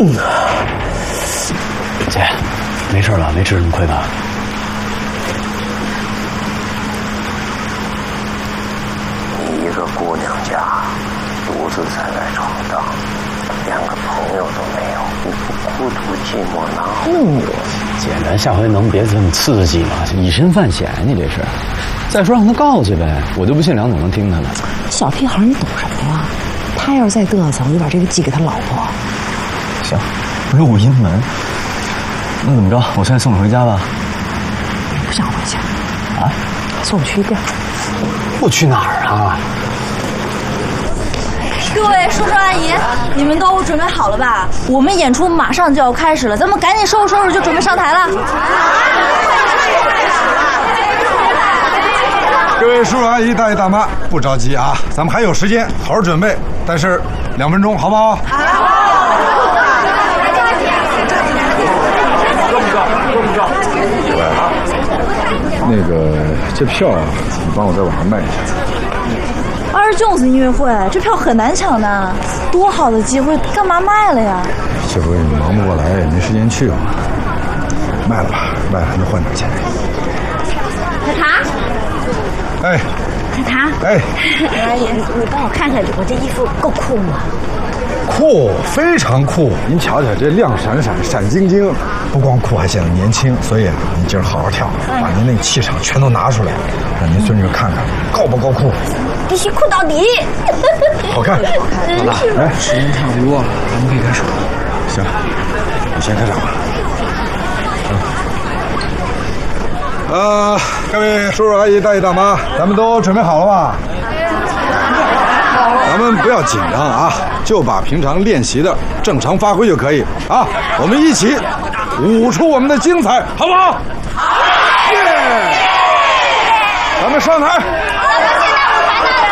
姐，没事吧？没吃什么亏吧？ 你一个姑娘家，独自在外闯荡，连个朋友都没有，你不孤独寂寞哪有我？ 姐，咱下回能别这么刺激吗？以身犯险，你这是。再说让他告去呗，我就不信梁总能听他的。 小屁孩，你懂什么呀？他要是再嘚瑟，我就把这个寄给他老婆。 行，录音门。那怎么着？我现在送你回家吧。 不想回家。 啊？ 送我去一边。 我去哪儿啊？ 各位叔叔阿姨，你们都准备好了吧？我们演出马上就要开始了，咱们赶紧收拾收拾，就准备上台了。 各位叔叔阿姨、大爷大妈，不着急啊，咱们还有时间，好好准备。但是2分钟，好不好？好。 那个，这票啊，你帮我在网上卖一下。 Jones 音乐会，这票很难抢的，多好的机会，干嘛卖了呀？ 这回你忙不过来，也没时间去了。卖了吧，卖了还能换点钱。 可塔， 哎， 可塔， 哎， 阿姨，你帮我看看我这衣服够酷吗？ 酷，非常酷！您瞧瞧，这亮闪闪、闪晶晶，不光酷，还显得年轻。所以啊，您今儿好好跳，把您那个气场全都拿出来，让您孙女看看够不够酷。 必须酷到底！ 好看， 好了，来，时间差不多了，咱们可以开始了。 行，你先开场吧。各位叔叔阿姨、大爷大妈，咱们都准备好了吧？咱们不要紧张啊，就把平常练习的正常发挥就可以啊。我们一起舞出我们的精彩，好不好？好！耶！咱们上台。 我们现在舞台的